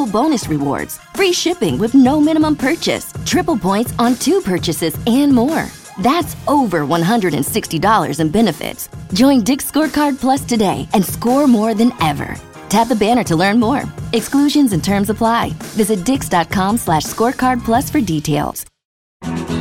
bonus rewards, free shipping with no minimum purchase, triple points on 2 purchases, and more. That's over $160 in benefits. Join Dick's Scorecard Plus today and score more than ever. Tap the banner to learn more. Exclusions and terms apply. Visit dix.com/scorecard plus for details.